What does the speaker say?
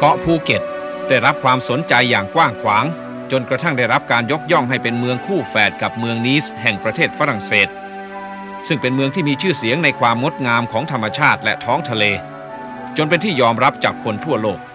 าะภูเก็ตได้รับความสนใจอย่างกว้างขวางจนกระทั่งได้รับการยกย่องให้เป็นเมืองคู่แฝดกับเมืองนีสแห่งประเทศฝรั่งเศสซึ่งเป็นเมืองที่มีชื่อเสียงในความงดงามของธรรมชาติและท้องทะเลจนเป็นที่ยอมรับจากคนทั่วโลก